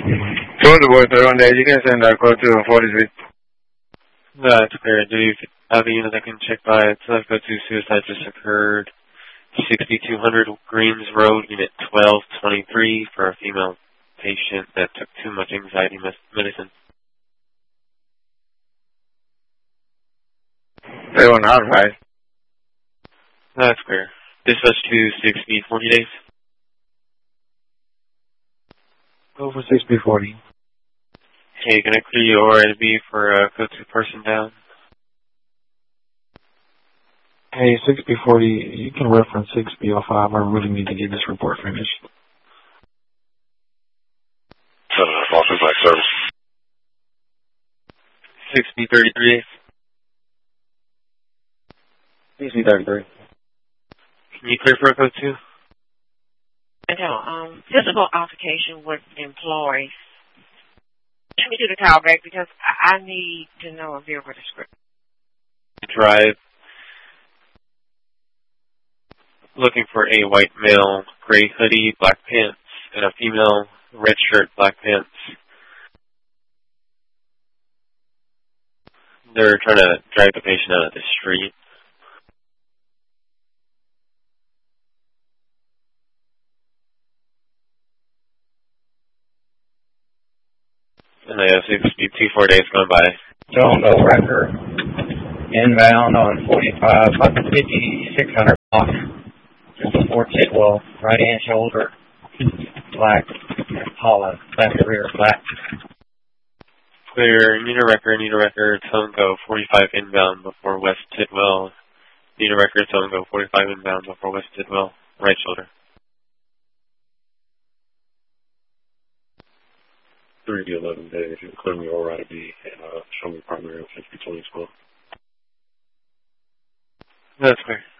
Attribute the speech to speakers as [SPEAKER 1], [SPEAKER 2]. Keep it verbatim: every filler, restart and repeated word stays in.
[SPEAKER 1] Told the boy to run there. You can send that code to forty-three.
[SPEAKER 2] That's clear. Do you have a unit that can check by it? So I've got two suicide just occurred. sixty-two hundred Greens Road, Unit twelve twenty-three, for a female patient that took too much anxiety medicine.
[SPEAKER 1] They were not right.
[SPEAKER 2] That's clear. Dispatch to six B forty days.
[SPEAKER 3] Over six B forty.
[SPEAKER 2] Hey, can I clear you O R I B for a uh, code two person down?
[SPEAKER 3] Hey, six B forty, you can reference six B oh five. I really need to get this report finished.
[SPEAKER 4] Uh, Boston Black Service.
[SPEAKER 2] six B thirty-three.
[SPEAKER 3] six B thirty-three.
[SPEAKER 2] Can you clear for a code two?
[SPEAKER 5] No, um, physical altercation with employees. Let me do the call back because I need to know a vehicle description.
[SPEAKER 2] Drive. Looking for a white male, gray hoodie, black pants, and a female, red shirt, black pants. They're trying to drive the patient out of the street. And they have sixty-four days gone by.
[SPEAKER 6] Don't know record. Inbound on forty-five, fifty-six hundred block. Just before Tidwell, right hand shoulder, black, Paula, left rear, black.
[SPEAKER 2] Clear, need a record, need a record, tone go, forty-five inbound before West Tidwell. Need a record, tone go, forty-five inbound before West Tidwell, right shoulder.
[SPEAKER 4] three to eleven days. You can clear me O R I B and uh, show me primary on six B twenty as well.
[SPEAKER 2] That's clear.